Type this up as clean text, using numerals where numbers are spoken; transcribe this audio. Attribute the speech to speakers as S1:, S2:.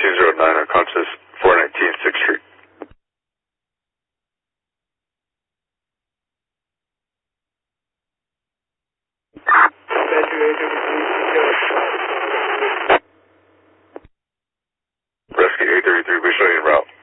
S1: 209, unconscious, 419 6th Street. Rescue 833, we show you en route.